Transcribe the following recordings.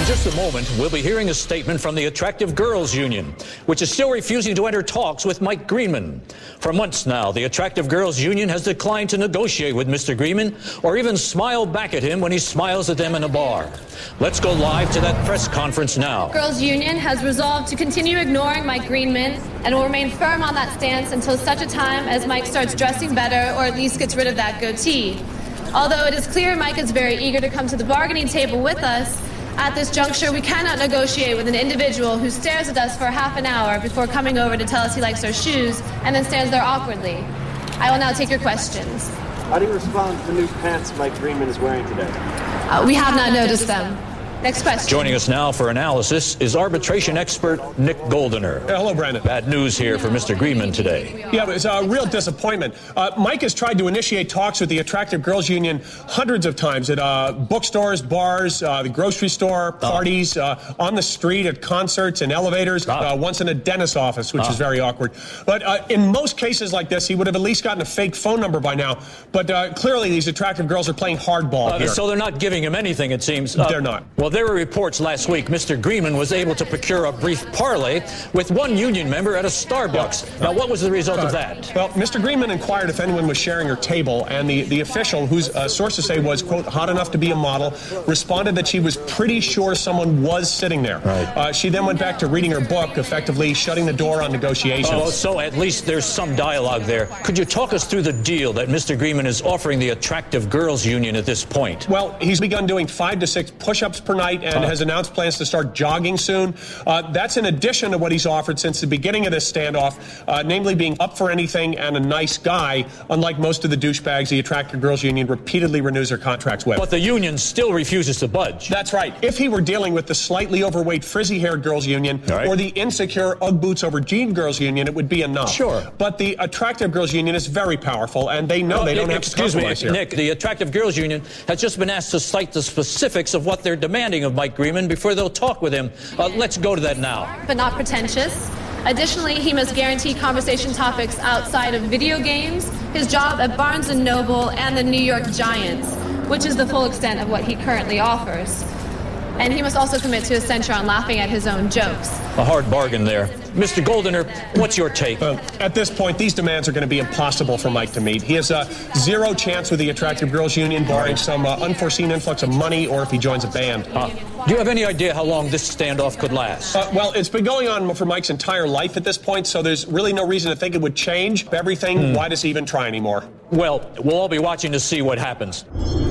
In just a moment, we'll be hearing a statement from the Attractive Girls Union, which is still refusing to enter talks with Mike Greenman. For months now, the Attractive Girls Union has declined to negotiate with Mr. Greenman or even smile back at him when he smiles at them in a bar. Let's go live to that press conference now. Girls Union has resolved to continue ignoring Mike Greenman and will remain firm on that stance until such a time as Mike starts dressing better or at least gets rid of that goatee. Although it is clear Mike is very eager to come to the bargaining table with us, at this juncture, we cannot negotiate with an individual who stares at us for half an hour before coming over to tell us he likes our shoes and then stands there awkwardly. I will now take your questions. How do you respond to the new pants Mike Greenman is wearing today? We have not noticed them. Next question. Joining us now for analysis is arbitration expert Nick Goldener. Hello, Brandon. Bad news here for Mr. Greenman today. Yeah, it's a real disappointment. Mike has tried to initiate talks with the Attractive Girls Union hundreds of times at bookstores, bars, the grocery store, parties, on the street, at concerts, in elevators, once in a dentist's office, which is very awkward. But in most cases like this, he would have at least gotten a fake phone number by now. But clearly, these attractive girls are playing hardball here. So they're not giving him anything, it seems. They're not. Well, there were reports last week Mr. Greenman was able to procure a brief parley with one union member at a Starbucks. Now, what was the result of that? Well, Mr. Greenman inquired if anyone was sharing her table, and the official, whose sources say was, quote, hot enough to be a model, responded that she was pretty sure someone was sitting there. Right. She then went back to reading her book, effectively shutting the door on negotiations. Oh, so at least there's some dialogue there. Could you talk us through the deal that Mr. Greenman is offering the Attractive Girls Union at this point? Well, he's begun doing 5 to 6 push-ups per night and has announced plans to start jogging soon. That's in addition to what he's offered since the beginning of this standoff, namely being up for anything and a nice guy, unlike most of the douchebags the Attractive Girls Union repeatedly renews their contracts with. But the union still refuses to budge. That's right. If he were dealing with the slightly overweight frizzy-haired girls union or the insecure Ugg boots over jean girls union, it would be enough. Sure. But the Attractive Girls Union is very powerful, and they know they don't have to compromise here. Nick, the Attractive Girls Union has just been asked to cite the specifics of what they're demanding of Mike Greenman before they'll talk with him. Let's go to that now. But not pretentious. Additionally, he must guarantee conversation topics outside of video games, his job at Barnes & Noble, and the New York Giants, which is the full extent of what he currently offers. And he must also commit to a censure on laughing at his own jokes. A hard bargain there. Mr. Goldener, what's your take? At this point, these demands are going to be impossible for Mike to meet. He has zero chance with the Attractive Girls Union, barring some unforeseen influx of money or if he joins a band. Do you have any idea how long this standoff could last? Well, it's been going on for Mike's entire life at this point, so there's really no reason to think it would change everything. Why does he even try anymore? Well, we'll all be watching to see what happens.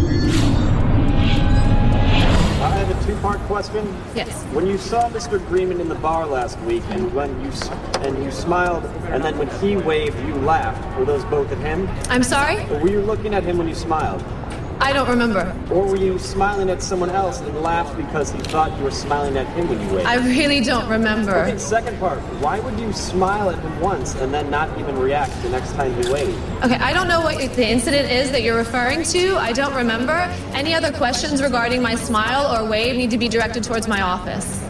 I have a two-part question. Yes. When you saw Mr. Greenman in the bar last week, and when you smiled, and then when he waved, you laughed. Were those both at him? I'm sorry? Or were you looking at him when you smiled? I don't remember. Or were you smiling at someone else and laughed because he thought you were smiling at him when you waved? I really don't remember. Okay, second part. Why would you smile at him once and then not even react the next time he waved? Okay, I don't know what the incident is that you're referring to. I don't remember. Any other questions regarding my smile or wave need to be directed towards my office.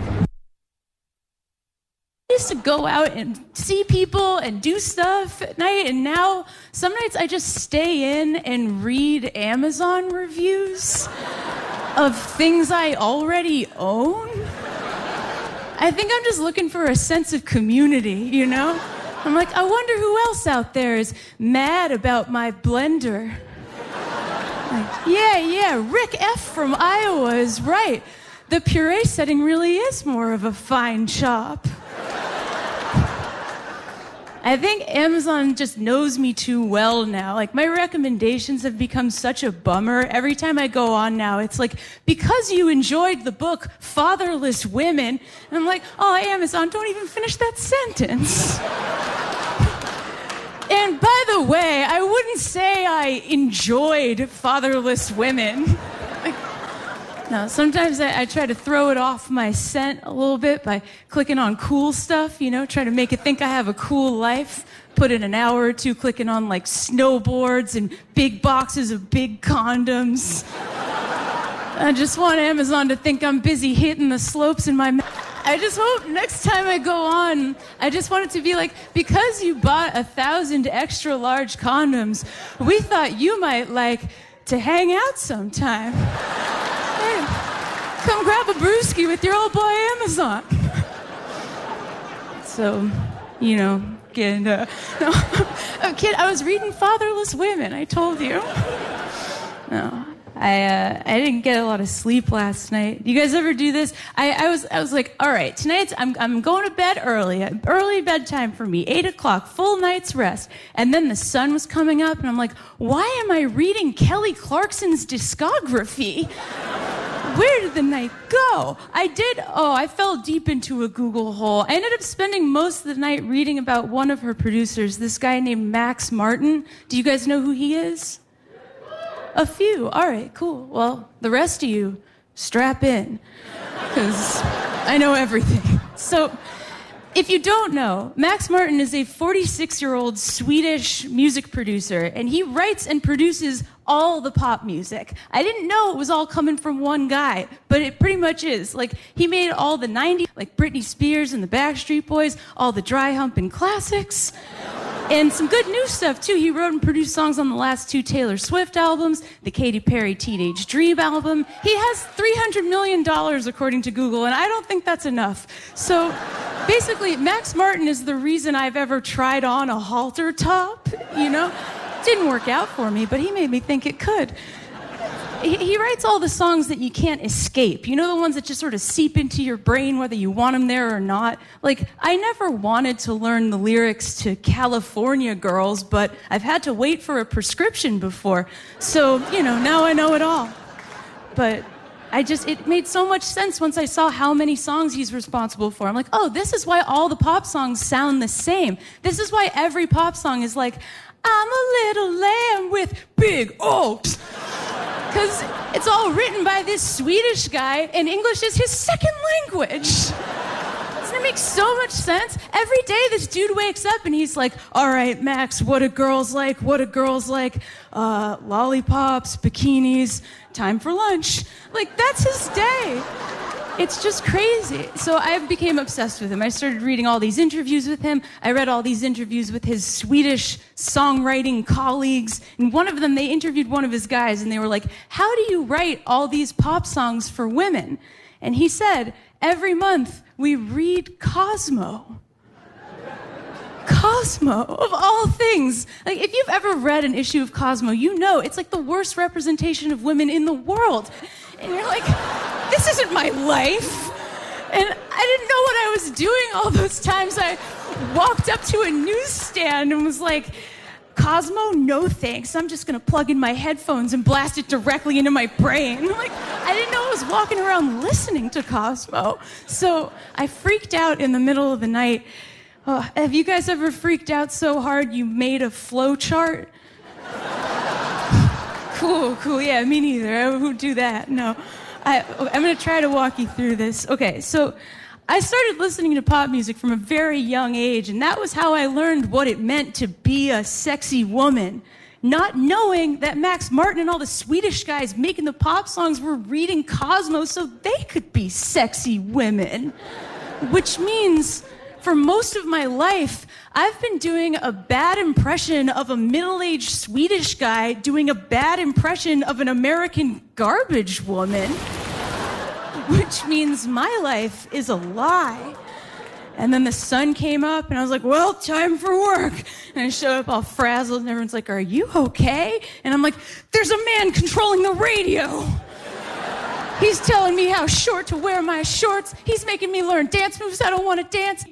I used to go out and see people and do stuff at night, and now some nights I just stay in and read Amazon reviews of things I already own. I think I'm just looking for a sense of community, you know? I'm like, I wonder who else out there is mad about my blender. Like, yeah, Rick F. from Iowa is right. The puree setting really is more of a fine chop. I think Amazon just knows me too well now. Like, my recommendations have become such a bummer. Every time I go on now, it's like, because you enjoyed the book Fatherless Women. And I'm like, oh, Amazon, don't even finish that sentence. And by the way, I wouldn't say I enjoyed Fatherless Women. No, sometimes I try to throw it off my scent a little bit by clicking on cool stuff, you know, try to make it think I have a cool life. Put in an hour or two clicking on, like, snowboards and big boxes of big condoms. I just want Amazon to think I'm busy hitting the slopes in my... I just hope next time I go on, I just want it to be like, because you bought 1,000 extra large condoms, we thought you might like to hang out sometime. Come grab a brewski with your old boy Amazon. So, you know, kid, kid, I was reading Fatherless Women, I told you. No. I didn't get a lot of sleep last night. Do you guys ever do this? I was like, all right, tonight I'm going to bed early bedtime for me, 8 o'clock, full night's rest. And then the sun was coming up, and I'm like, why am I reading Kelly Clarkson's discography? Where did the night go? I fell deep into a Google hole. I ended up spending most of the night reading about one of her producers, this guy named Max Martin. Do you guys know who he is? A few. All right, cool. Well, the rest of you, strap in, because I know everything. So, if you don't know, Max Martin is a 46-year-old Swedish music producer, and he writes and produces all the pop music. I didn't know it was all coming from one guy, but it pretty much is. Like, he made all the 90s, like Britney Spears and the Backstreet Boys, all the dry humping classics. And some good new stuff, too. He wrote and produced songs on the last 2 Taylor Swift albums, the Katy Perry Teenage Dream album. He has $300 million, according to Google, and I don't think that's enough. So, basically, Max Martin is the reason I've ever tried on a halter top, you know? Didn't work out for me, but he made me think it could. He writes all the songs that you can't escape. You know, the ones that just sort of seep into your brain whether you want them there or not? Like, I never wanted to learn the lyrics to California Girls, but I've had to wait for a prescription before. So, you know, now I know it all. But it made so much sense once I saw how many songs he's responsible for. I'm like, oh, this is why all the pop songs sound the same. This is why every pop song is like, I'm a little lamb with big oaks. Because it's all written by this Swedish guy, and English is his second language. Doesn't it make so much sense? Every day this dude wakes up and he's like, all right, Max, what do girls like? What do girls like? Lollipops, bikinis, time for lunch. Like, that's his day. It's just crazy. So I became obsessed with him. I started reading all these interviews with him. I read all these interviews with his Swedish songwriting colleagues. And one of them, they interviewed one of his guys, and they were like, how do you write all these pop songs for women? And he said, every month we read Cosmo. Cosmo, of all things. Like, if you've ever read an issue of Cosmo, you know it's like the worst representation of women in the world. And you're like, this isn't my life. And I didn't know what I was doing all those times. I walked up to a newsstand and was like, Cosmo, no thanks. I'm just going to plug in my headphones and blast it directly into my brain. Like, I didn't know I was walking around listening to Cosmo. So I freaked out in the middle of the night. Have you guys ever freaked out so hard you made a flow chart? Cool. Yeah, me neither. I would do that. No. I'm going to try to walk you through this. Okay, so I started listening to pop music from a very young age, and that was how I learned what it meant to be a sexy woman. Not knowing that Max Martin and all the Swedish guys making the pop songs were reading Cosmo so they could be sexy women. Which means, for most of my life, I've been doing a bad impression of a middle-aged Swedish guy doing a bad impression of an American garbage woman, which means my life is a lie. And then the sun came up, and I was like, well, time for work. And I showed up all frazzled, and everyone's like, are you okay? And I'm like, there's a man controlling the radio. He's telling me how short to wear my shorts. He's making me learn dance moves I don't want to dance.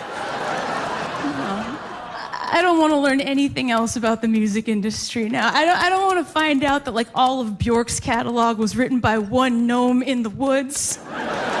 I don't want to learn anything else about the music industry now. I don't want to find out that, like, all of Bjork's catalog was written by one gnome in the woods.